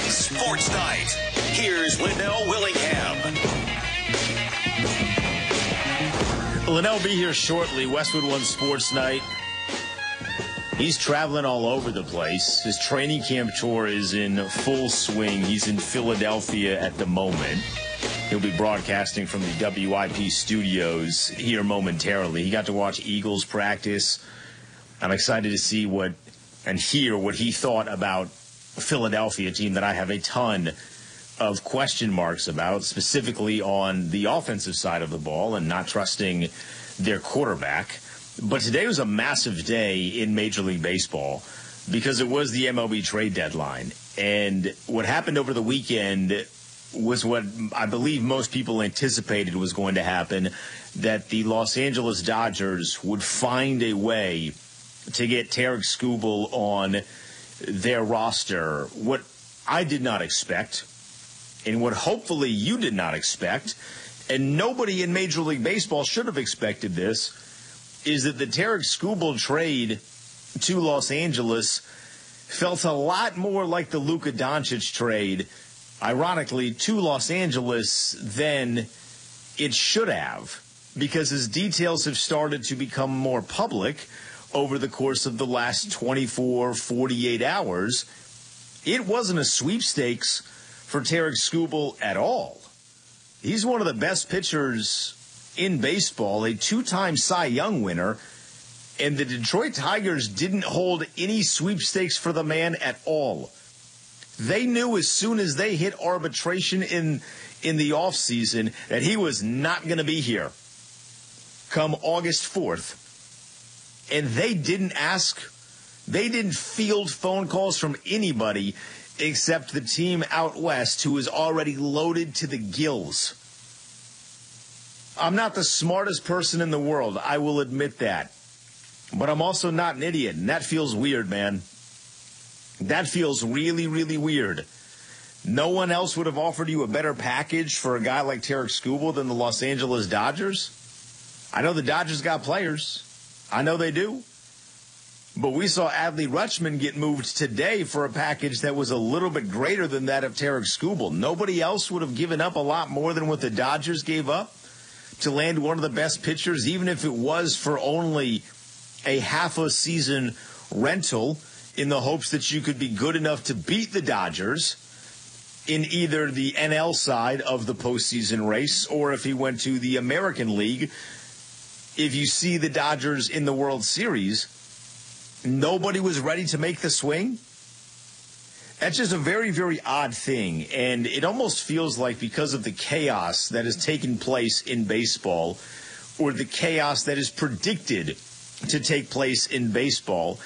Sports Night. Here's Linnell Willingham. Linnell will be here shortly. Westwood One Sports Night. He's traveling all over the place. His training camp tour is in full swing. He's in Philadelphia at the moment. He'll be broadcasting from the WIP studios here momentarily. He got to watch Eagles practice. I'm excited to see and hear what he thought about Philadelphia, a team that I have a ton of question marks about, specifically on the offensive side of the ball and not trusting their quarterback. But today was a massive day in Major League Baseball because it was the MLB trade deadline. And what happened over the weekend was what I believe most people anticipated was going to happen, that the Los Angeles Dodgers would find a way to get Tarik Skubal on their roster. What I did not expect, and what hopefully you did not expect, and nobody in Major League Baseball should have expected this, is that the Tarik Skubal trade to Los Angeles felt a lot more like the Luka Doncic trade, ironically, to Los Angeles than it should have, because his details have started to become more public over the course of the last 24, 48 hours. It wasn't a sweepstakes for Tarik Skubal at all. He's one of the best pitchers in baseball, a two-time Cy Young winner, and the Detroit Tigers didn't hold any sweepstakes for the man at all. They knew as soon as they hit arbitration in the offseason that he was not going to be here come August 4th. And they didn't field phone calls from anybody except the team out west who is already loaded to the gills. I'm not the smartest person in the world, I will admit that. But I'm also not an idiot, and that feels weird, man. That feels really, really weird. No one else would have offered you a better package for a guy like Tarik Skubal than the Los Angeles Dodgers. I know the Dodgers got players. I know they do. But we saw Adley Rutschman get moved today for a package that was a little bit greater than that of Tarik Skubal. Nobody else would have given up a lot more than what the Dodgers gave up to land one of the best pitchers, even if it was for only a half a season rental, in the hopes that you could be good enough to beat the Dodgers in either the NL side of the postseason race, or if he went to the American League. If you see the Dodgers in the World Series, nobody was ready to make the swing. That's just a very, very odd thing. And it almost feels like, because of the chaos that has taken place in baseball, or the chaos that is predicted to take place in baseball,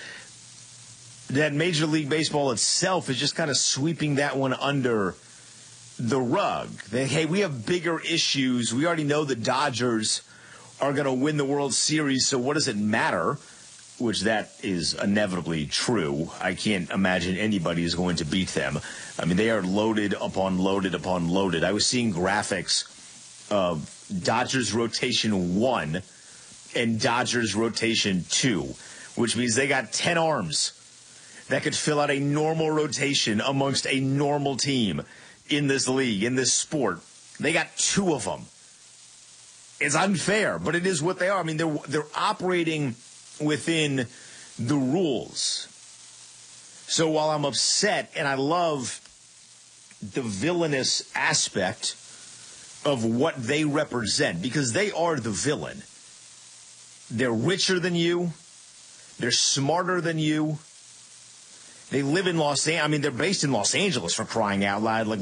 that Major League Baseball itself is just kind of sweeping that one under the rug. Hey, we have bigger issues. We already know the Dodgers are going to win the World Series, so what does it matter? Which that is inevitably true. I can't imagine anybody is going to beat them. I mean, they are loaded upon loaded upon loaded. I was seeing graphics of Dodgers rotation 1 and Dodgers rotation 2, which means they got 10 arms that could fill out a normal rotation amongst a normal team in this league, in this sport. They got 2 of them. It's unfair, but it is what they are. I mean, they're operating within the rules. So while I'm upset and I love the villainous aspect of what they represent, because they are the villain. They're richer than you. They're smarter than you. They live in Los Angeles. I mean, they're based in Los Angeles, for crying out loud. Like,